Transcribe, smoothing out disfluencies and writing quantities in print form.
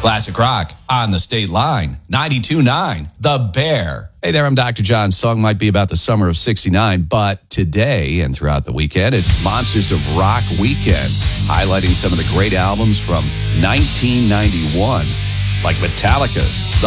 Classic rock on the state line. 92.9, The Bear. Hey there, I'm Dr. John. Song might be about the summer of 69, but today and throughout the weekend, it's Monsters of Rock Weekend, highlighting some of the great albums from 1991, like Metallica's